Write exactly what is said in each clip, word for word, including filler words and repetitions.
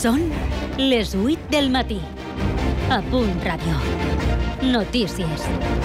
Són les vuit del matí. A Punt Ràdio. Notícies.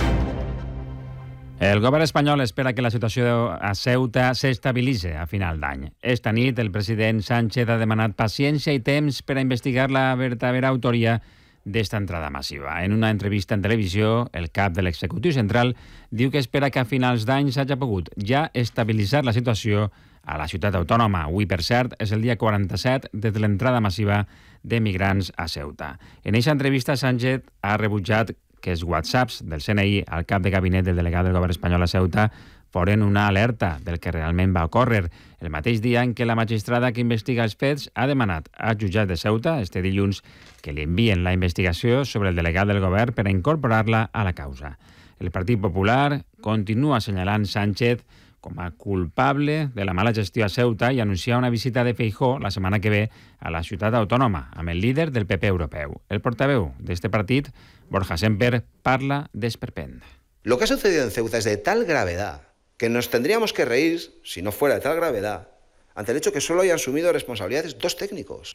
El govern espanyol espera que la situació a Ceuta s'estabilitzi a final d'any. Esta nit, el president Sánchez ha demanat paciència i temps per a investigar la verdadera autoria d'esta entrada massiva. En una entrevista en televisió, el cap de l'executiu central diu que espera que a finals d'any s'hagi pogut ja estabilitzar la situació a la ciutat autònoma. Avui, per cert, és el dia quaranta-set des de l'entrada massiva de migrants a Ceuta. En aquesta entrevista, Sánchez ha rebutjat que els whatsapps del C N I al cap de gabinet del delegat del govern espanyol a Ceuta foren una alerta del que realment va ocórrer. El mateix dia en què la magistrada que investiga els fets ha demanat als jutjats de Ceuta, este dilluns, que li envien la investigació sobre el delegat del govern per a incorporar-la a la causa. El Partit Popular continua assenyalant Sánchez com a culpable de la mala gestió a Ceuta i anuncia una visita de Feijóo la setmana que ve a la ciutat autònoma amb el líder del P P europeu. El portaveu d'este partit, Borja Semper, parla d'esperpent. Lo que ha sucedido en Ceuta es de tal gravedad que nos tendríamos que reír, si no fuera de tal gravedad, ante el hecho que solo hayan asumido responsabilidades dos técnicos.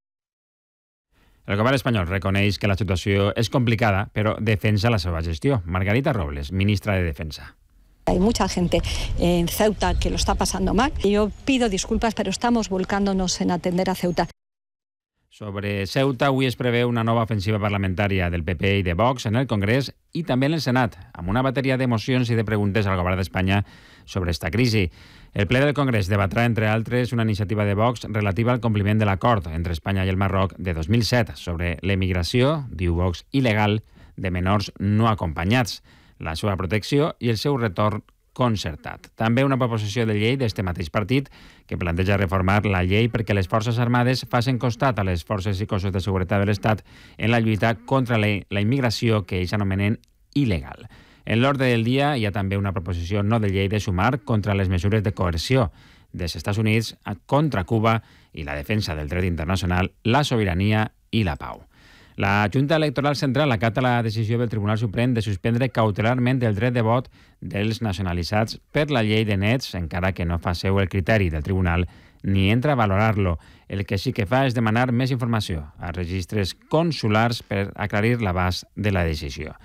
El govern espanyol reconeix que la situació és complicada, però defensa la seva gestió. Margarita Robles, ministra de Defensa. Hay mucha gente en Ceuta que lo está pasando mal. Yo pido disculpas, pero estamos volcándonos en atender a Ceuta. Sobre Ceuta, avui es preveu una nova ofensiva parlamentària del P P i de Vox en el Congrés i també en el Senat, amb una bateria de mocions i de preguntes al govern d'Espanya sobre esta crisi. El ple del Congrés debatrà, entre altres, una iniciativa de Vox relativa al compliment de l'acord entre Espanya i el Marroc de dos mil set sobre l'emigració, diu Vox, il·legal de menors no acompanyats, la seva protecció i el seu retorn concertat. També una proposició de llei d'este mateix partit que planteja reformar la llei perquè les Forces Armades facin costat a les forces i cossos de seguretat de l'Estat en la lluita contra la immigració que ells anomenen il·legal. En l'ordre del dia hi ha també una proposició no de llei de sumar contra les mesures de coerció dels Estats Units contra Cuba i la defensa del dret internacional, la sobirania i la pau. La Junta Electoral Central acata la decisió del Tribunal Suprem de suspendre cautelarment el dret de vot dels nacionalitzats per la llei de nets, encara que no fa seu el criteri del tribunal ni entra a valorar-lo. El que sí que fa és demanar més informació als registres consulars per aclarir l'abast de la decisió.